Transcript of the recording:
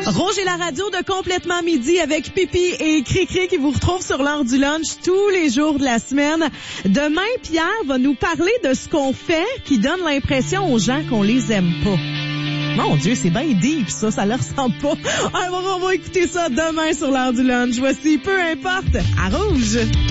Rouge et la radio de Complètement Midi avec Pipi et Cricri qui vous retrouvent sur l'heure du lunch tous les jours de la semaine. Demain, Pierre va nous parler de ce qu'on fait qui donne l'impression aux gens qu'on les aime pas. Mon Dieu, c'est bien deep, ça leur ressemble pas. Alors, on va écouter ça demain sur l'heure du lunch. Voici Peu importe, à Rouge.